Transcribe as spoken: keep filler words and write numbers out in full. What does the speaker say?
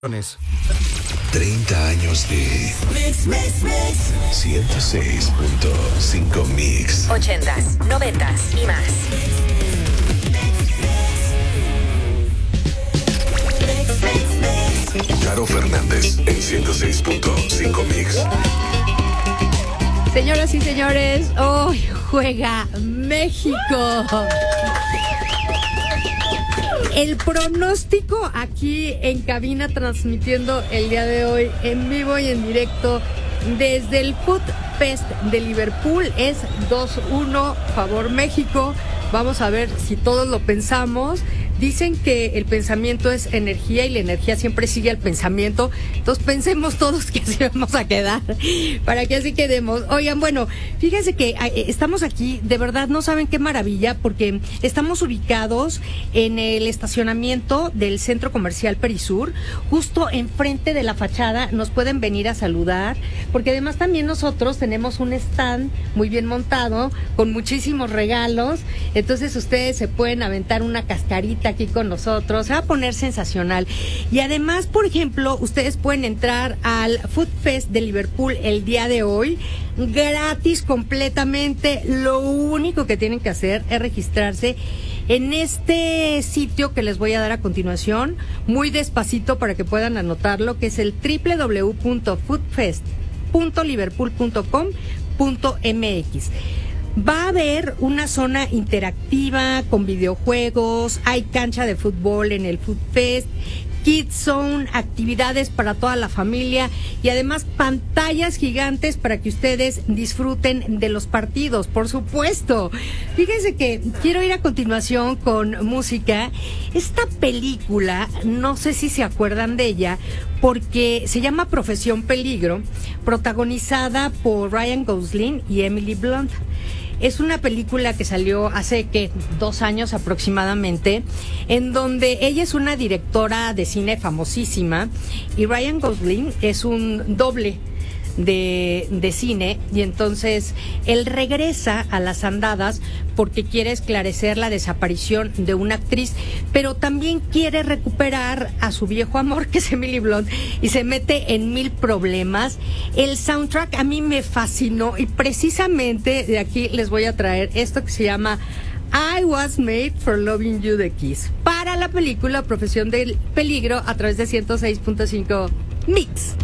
treinta años de Mix, mix, mix. ciento seis punto cinco Mix. Ochentas, noventas y más. Caro Fernández en ciento seis punto cinco Mix. Señoras y señores, hoy juega México. El pronóstico aquí en cabina, transmitiendo el día de hoy en vivo y en directo desde el Food Fest de Liverpool, es dos uno favor México. Vamos a ver si todos lo pensamos. Dicen que el pensamiento es energía y la energía siempre sigue al pensamiento. Entonces pensemos todos que así vamos a quedar, para que así quedemos. Oigan, bueno, fíjense que estamos aquí, de verdad no saben qué maravilla, porque estamos ubicados en el estacionamiento del Centro Comercial Perisur, justo enfrente de la fachada. Nos pueden venir a saludar, porque además también nosotros tenemos un stand muy bien montado, con muchísimos regalos. Entonces ustedes se pueden aventar una cascarita aquí con nosotros, se va a poner sensacional. Y además, por ejemplo, ustedes pueden entrar al Food Fest de Liverpool el día de hoy, gratis completamente. Lo único que tienen que hacer es registrarse en este sitio que les voy a dar a continuación, muy despacito para que puedan anotarlo, que es el doble u doble u doble u punto food fest punto liverpool punto com punto m x. Va a haber una zona interactiva con videojuegos, hay cancha de fútbol en el Food Fest, Kids Zone, actividades para toda la familia y además pantallas gigantes para que ustedes disfruten de los partidos, por supuesto. Fíjense que quiero ir a continuación con música. Esta película, no sé si se acuerdan de ella, porque se llama Profesión Peligro, protagonizada por Ryan Gosling y Emily Blunt. Es una película que salió hace, ¿qué?, dos años aproximadamente, en donde ella es una directora de cine famosísima y Ryan Gosling es un doble de, de cine, y entonces él regresa a las andadas porque quiere esclarecer la desaparición de una actriz, pero también quiere recuperar a su viejo amor, que es Emily Blunt, y se mete en mil problemas. El soundtrack a mí me fascinó y precisamente de aquí les voy a traer esto que se llama I Was Made for Loving You de Kiss, para la película Profesión del Peligro, a través de ciento seis punto cinco Mix.